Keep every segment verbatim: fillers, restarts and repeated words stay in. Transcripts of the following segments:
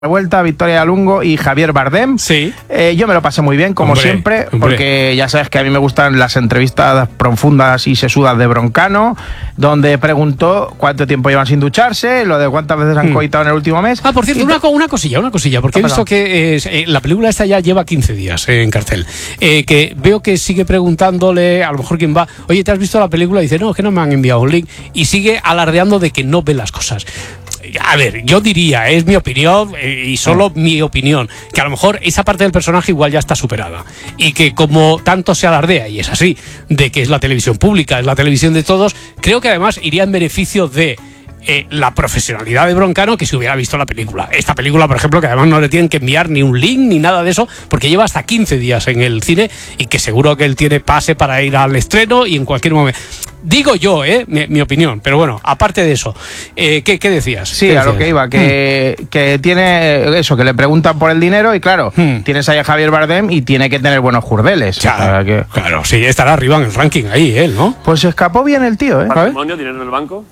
Revuelta, Victoria Lungo y Javier Bardem. Sí. Eh, yo me lo pasé muy bien, como hombre, siempre, hombre. porque ya sabes que a mí me gustan las entrevistas profundas y sesudas de Broncano, donde preguntó cuánto tiempo llevan sin ducharse, lo de cuántas veces han mm. coitado en el último mes. Ah, por cierto, una, una cosilla, una cosilla, porque he visto que eh, la película esta ya lleva quince días eh, en cartel. Eh, que veo que sigue preguntándole, a lo mejor quien va, oye, ¿te has visto la película? Y dice, no, es que no me han enviado un link. Y sigue alardeando de que no ve las cosas. A ver, yo diría, es mi opinión eh, y solo oh. mi opinión, que a lo mejor esa parte del personaje igual ya está superada y que como tanto se alardea, y es así, de que es la televisión pública, es la televisión de todos, creo que además iría en beneficio de eh, la profesionalidad de Broncano que si hubiera visto la película. Esta película, por ejemplo, que además no le tienen que enviar ni un link ni nada de eso, porque lleva hasta quince días en el cine y que seguro que él tiene pase para ir al estreno y en cualquier momento. Digo yo, ¿eh? Mi, mi opinión. Pero bueno, aparte de eso, eh, ¿qué, ¿qué decías? Sí, ¿Qué a decías? lo que iba, que, mm. que tiene eso, que le preguntan por el dinero y claro, mm. tienes ahí a Javier Bardem y tiene que tener buenos jurdeles. Ya, o sea, que... Claro, sí, estará arriba en el ranking ahí, él, ¿no? Pues se escapó bien el tío, ¿eh? ¿Patrimonio, dinero en el banco?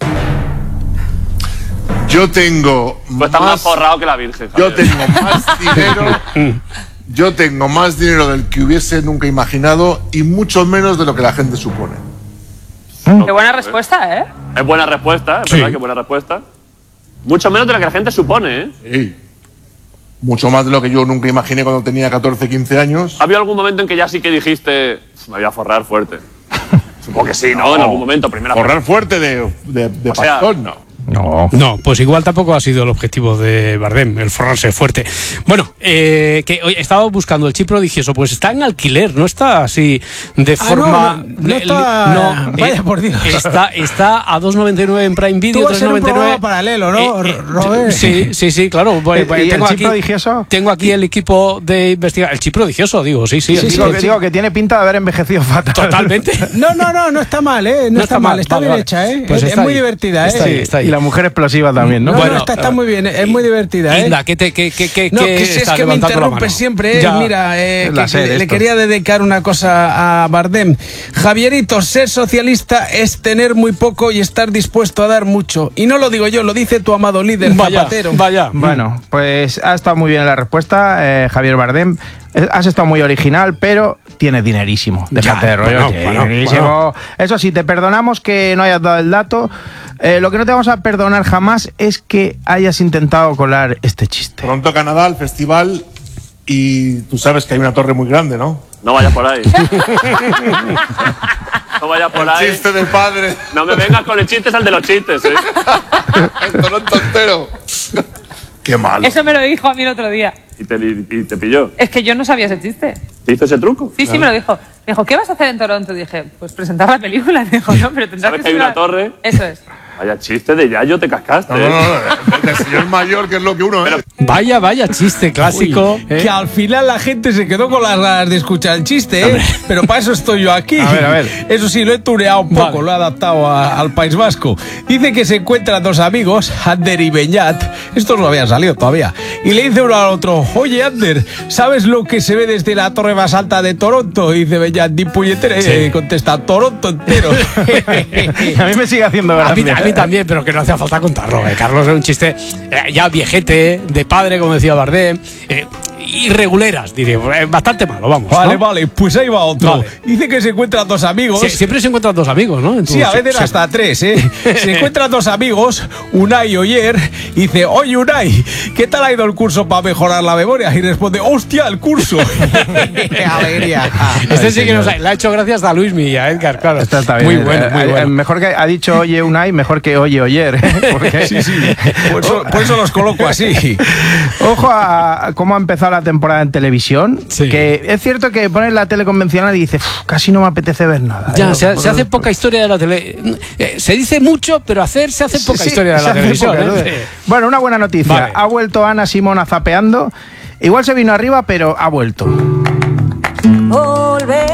Yo tengo pues está más forrado que la Virgen. Javier. Yo tengo más dinero... Yo tengo más dinero del que hubiese nunca imaginado y mucho menos de lo que la gente supone. Qué buena respuesta, ¿eh? Es buena respuesta, es sí. verdad que buena respuesta. Mucho menos de lo que la gente supone, ¿eh? Sí. Mucho más de lo que yo nunca imaginé cuando tenía catorce, quince años. ¿Ha habido algún momento en que ya sí que dijiste, me voy a forrar fuerte? Supongo que sí, ¿no? no en algún momento, primera Forrar parte. fuerte de, de, de o sea, pastón, no. No. No, pues igual tampoco ha sido el objetivo de Bardem, el forrarse fuerte. Bueno, eh, que hoy he estado buscando el chip prodigioso, pues está en alquiler, no está así de ah, forma. No, no, no está. No, vaya eh, por Dios. Está, está a dos noventa y nueve en Prime Video, tres noventa y nueve. Un paralelo, ¿no, eh, eh, Robert? Sí, sí, sí, claro. Pues, ¿Y tengo el chip aquí, prodigioso? Tengo aquí el equipo de investigación. El chip prodigioso, digo, sí, sí. sí, sí, sí, digo, sí. Que, digo que tiene pinta de haber envejecido fatal. Totalmente. No, no, no, no está mal, ¿eh? No, no está, está mal, mal, está vale, bien vale. hecha, ¿eh? Pues es, es muy ahí. divertida, ¿eh? Está ahí, está ahí. Y la mujer explosiva también, ¿no? No, bueno, no, está, está muy bien, es muy divertida, ¿eh? Inda, ¿qué te, qué, qué, qué, no, que si es que me interrumpes siempre, ¿eh? Ya. Mira, eh, que, que le, le quería dedicar una cosa a Bardem. Javierito, ser socialista es tener muy poco y estar dispuesto a dar mucho. Y no lo digo yo, lo dice tu amado líder, vaya, Zapatero. Vaya. Bueno, pues ha estado muy bien la respuesta, eh, Javier Bardem. Has estado muy original, pero tienes dinerísimo. Déjate de rollo. Bueno, dinerísimo. Bueno. Eso sí, te perdonamos que no hayas dado el dato. Eh, lo que no te vamos a perdonar jamás es que hayas intentado colar este chiste. Pronto Canadá, el festival, y tú sabes que hay una torre muy grande, ¿no? No vayas por ahí. No vayas por el ahí. Chiste del padre. No me vengas con el chiste, es el de los chistes, ¿eh? El Toronto entero. Qué malo. Eso me lo dijo a mí el otro día. Y te, y te pilló. Es que yo no sabía ese chiste. ¿Te hizo ese truco? Sí, sí, claro. me lo dijo. Me dijo, ¿qué vas a hacer en Toronto? Dije, pues presentar la película. Me dijo, no, pero tendrás ¿Sabes que que hay ser una torre? Eso es. Vaya chiste de Yayo, te cascaste. No, no, no, de señor mayor, que es lo que uno es. Vaya, vaya chiste clásico. Uy, ¿eh? Que al final la gente se quedó con las ganas de escuchar el chiste, ¿eh? Pero para eso estoy yo aquí. A ver, a ver. Eso sí, lo he tureado un poco, vale. lo he adaptado a, al País Vasco. Dice que se encuentran dos amigos, Ander y Beñat. Estos no habían salido todavía. Y le dice uno al otro, oye, Ander, ¿sabes lo que se ve desde la torre más alta de Toronto? Y dice Beñat, ni puñetera. Sí. Y contesta, Toronto entero. A mí me sigue haciendo gracia. A mí, a mí también, pero que no hace falta contarlo. Eh. Carlos es un chiste eh, ya viejete, de padre, como decía Bardem. Eh, irreguleras, diría. Bastante malo, vamos. Vale, ¿no? vale, pues ahí va otro. Vale. Dice que se encuentran dos amigos. Sí, siempre se encuentran dos amigos, ¿no? Sí, a veces hasta tres, ¿eh? Se encuentran dos amigos, Unai y Oyer, y dice, oye Unai, ¿qué tal ha ido el curso para mejorar la memoria? Y responde, hostia, el curso. ¡Qué alegría! Este sí que nos ha, le ha hecho gracias a Luis Milla, Edgar, claro. Está, está bien. Muy bueno, muy eh, bueno. Mejor que ha dicho oye Unai, mejor que oye Oyer. ¿eh? Porque... Sí, sí. Por eso, por eso los coloco así. Ojo a cómo ha empezado la temporada en televisión. Sí. Que es cierto que pones la tele convencional y dices, casi no me apetece ver nada. Ya, ¿eh? se, se hace poca historia de la tele. Eh, se dice mucho, pero hacer se hace poca Sí, historia de se la hace televisión. poca, ¿eh? ¿no? Bueno, una buena noticia. Vale. Ha vuelto Ana Simona zapeando. Igual se vino arriba, pero ha vuelto. Volver.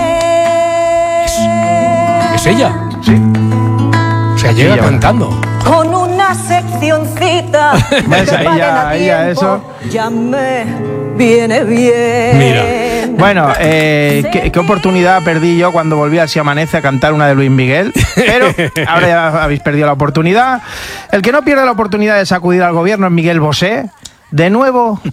¿Es, es ella? Sí. O sea, llega Ella, cantando. Con una seccioncita. ¿Ves? Ella, ella, eso. Ya me viene bien. Mira. Bueno, eh, ¿qué, qué oportunidad perdí yo cuando volví a Si Amanece a cantar una de Luis Miguel, pero ahora ya habéis perdido la oportunidad. El que no pierde la oportunidad de sacudir al gobierno es Miguel Bosé. de nuevo